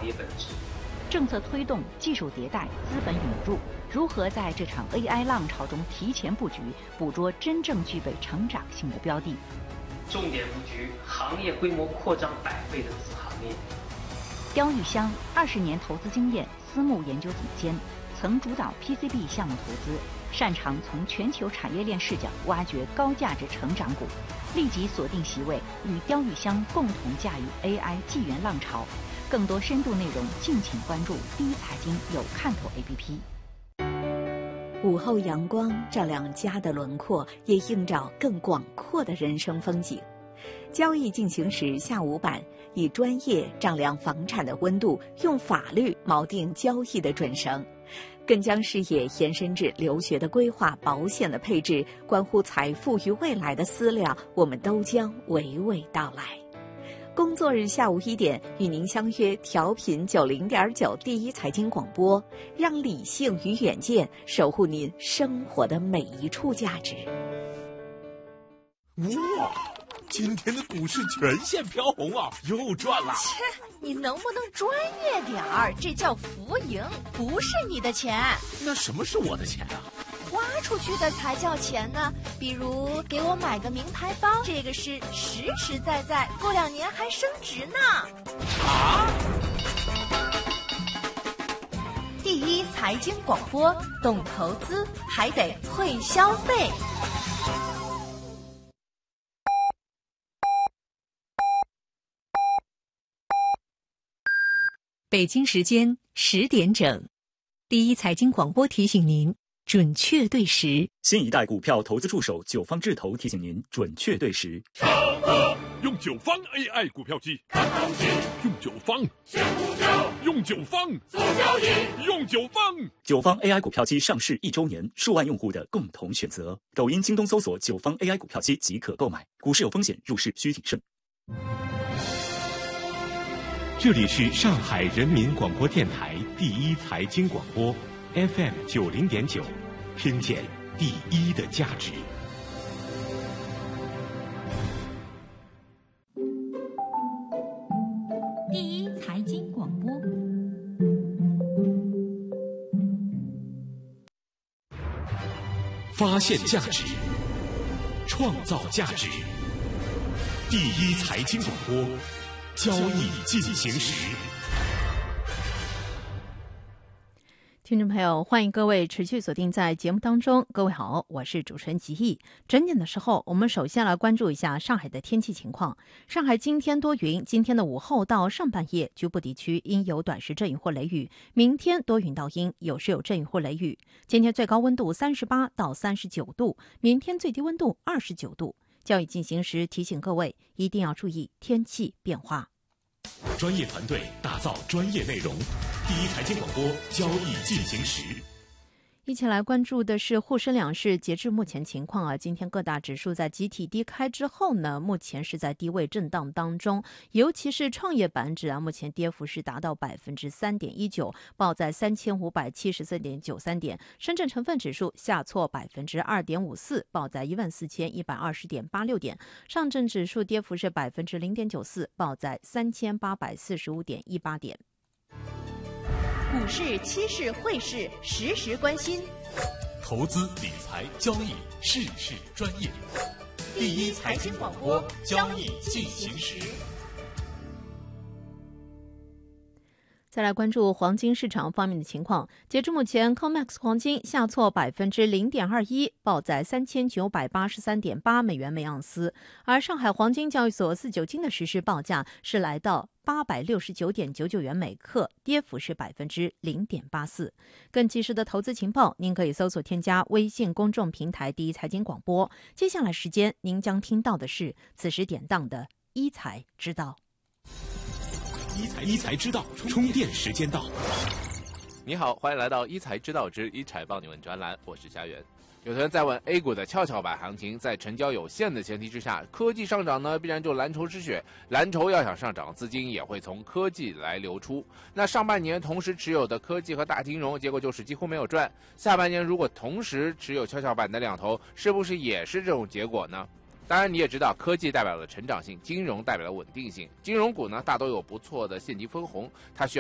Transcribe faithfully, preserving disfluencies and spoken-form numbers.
行业本质。 政策推动、技术迭代、资本引入，如何在这场 A I 浪潮中提前布局，捕捉真正具备成长性的标的？ 重点布局行业规模扩张百倍的子行业。 刁玉香二十年投资经验，私募研究顶尖，曾主导 P C B 项目投资，擅长从全球产业链视角挖掘高价值成长股。立即锁定席位，与刁玉香共同驾驭 A I 纪元浪潮。更多深度内容，敬请关注第一财经有看头 A P P。 午后阳光照亮家的轮廓，也映照更广阔的人生风景。交易进行时下午版，以专业丈量房产的温度，用法律锚定交易的准绳，更将视野延伸至留学的规划、保险的配置，关乎财富与未来的思量，我们都将娓娓道来。工作日下午一点，与您相约调频九零点九第一财经广播，让理性与远见守护您生活的每一处价值。 哇，今天的股市全线飘红啊，又赚了！ 切，你能不能专业点儿？这叫浮盈，不是你的钱。 那什么是我的钱啊？ 花出去的才叫钱呢，比如给我买个名牌包，这个是实实在在，过两年还升值呢。 啊！ 第一财经广播，懂投资还得会消费。 北京时间十点整，第一财经广播提醒您。准确对时， 新一代股票投资助手九方智投提醒您准确对时。 用九方 A I 股票机看行情，用九方选股票，用九方做交易，用九方。 九方 A I 股票机上市一周年，数万用户的共同选择。抖音、京东搜索九方 A I 股票机即可购买。股市有风险，入市需谨慎。 这里是上海人民广播电台第一财经广播。F M 九零点九，听见第一的价值。 第一财经广播， 发现价值，创造价值。第一财经广播，交易进行时。 听众朋友，欢迎各位持续锁定在节目当中。各位好，我是主持人吉毅。整点的时候，我们首先来关注一下上海的天气情况。上海今天多云，今天的午后到上半夜，局部地区应有短时阵雨或雷雨。明天多云到阴，有时有阵雨或雷雨。今天最高温度三十八到三十九度，明天最低温度二十九度。交易进行时，提醒各位一定要注意天气变化。 专业团队打造专业内容，第一财经广播，交易进行时。 一起来关注的是沪深两市截至目前情况啊，今天各大指数在集体低开之后呢，目前是在低位震荡当中，尤其是创业板指啊，目前跌幅是达到百分之三点一九，报在三千五百七十四点九三点。深圳成分指数下挫百分之二点五四，报在一万四千一百二十点八六点。上证指数跌幅是百分之零点九四，报在三千八百四十五点一八点。 股市、期市、汇市，时时关心。 投资理财交易，事事专业。第一财经广播，交易进行时。 再来关注黄金市场方面的情况。截至目前 C O M E X 黄金下挫百分之零点二一，报在三千九百八十三点八美元每盎司。而上海黄金交易所四九金的实时报价是来到八百六十九点九九元每克，跌幅是百分之零点八四。更及时的投资情报，您可以搜索添加微信公众平台第一财经广播。接下来时间，您将听到的是此时典当的一财知道。 一财一财知道，充电时间到。 你好，欢迎来到一财知道之一财帮你问专栏，我是家园。有人在问 A 股的跷跷板行情，在成交有限的前提之下，科技上涨呢，必然就蓝筹失血，蓝筹要想上涨，资金也会从科技来流出。那上半年同时持有的科技和大金融，结果就是几乎没有赚。下半年如果同时持有跷跷板的两头，是不是也是这种结果呢？当然你也知道，科技代表了成长性，金融代表了稳定性。金融股呢，大都有不错的现金分红，它需要